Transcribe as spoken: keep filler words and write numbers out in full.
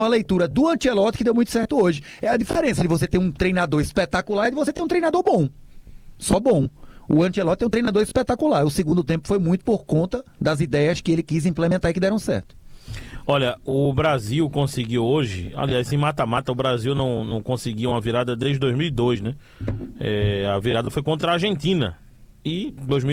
uma leitura do Ancelotti que deu muito certo hoje. É a diferença de você ter um treinador espetacular e de você ter um treinador bom. Só bom. O Ancelotti é um treinador espetacular. O segundo tempo foi muito por conta das ideias que ele quis implementar e que deram certo. Olha, o Brasil conseguiu hoje, aliás, em mata-mata o Brasil não, não conseguiu uma virada desde dois mil e dois, né? É, a virada foi contra a Argentina. E dois mil